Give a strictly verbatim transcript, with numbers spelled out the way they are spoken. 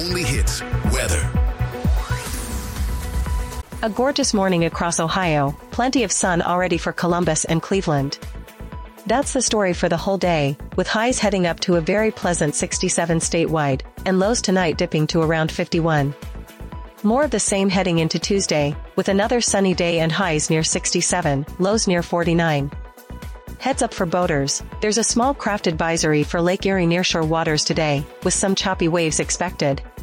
only hits weather. A gorgeous morning across Ohio, plenty of sun already for Columbus and Cleveland. That's the story for the whole day, with highs heading up to a very pleasant sixty-seven statewide, and lows tonight dipping to around fifty-one. More of the same heading into Tuesday, with another sunny day and highs near sixty-seven, lows near forty-nine. Heads up for boaters, there's a small craft advisory for Lake Erie nearshore waters today, with some choppy waves expected.